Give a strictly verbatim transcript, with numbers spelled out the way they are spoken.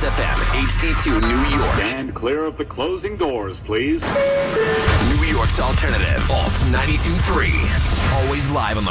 Kiss F M, H D two, New York. Stand clear of the closing doors, please. New York's alternative, Alt ninety-two point three. Always live on the